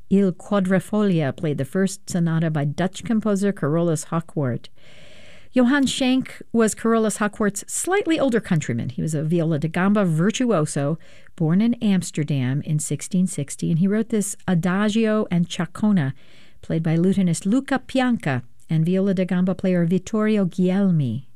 Il Quadrifoglio played the first sonata by Dutch composer Carolus Hauckwoert. Johann Schenk was Carolus Hauckwoert's slightly older countryman. He was a viola da gamba virtuoso, born in Amsterdam in 1660, and he wrote this Adagio and Chaconne, played by lutenist Luca Pianca and viola da gamba player Vittorio Guglielmi.